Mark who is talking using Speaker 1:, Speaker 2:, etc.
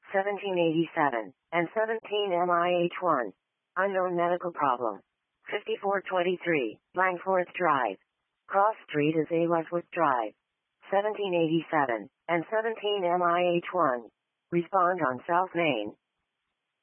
Speaker 1: 1787, and 17 MIH1. Unknown medical problem. 5423, Langforth Drive. Cross Street is A. Westwood Drive. 1787, and 17 MIH1. Respond on South Main.